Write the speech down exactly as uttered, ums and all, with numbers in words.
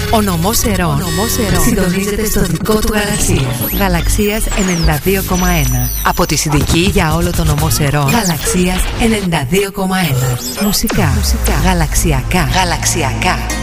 Ο νομός Ερών, Ο νομός Ερών συντονίζεται στο δικό του γαλαξία. Γαλαξίας ενενήντα δύο κόμμα ένα. Από τη Συνδική για όλο το νομό Ερών. Γαλαξίας ενενήντα δύο κόμμα ένα. Μουσικά, Μουσικά. Γαλαξιακά. Γαλαξιακά.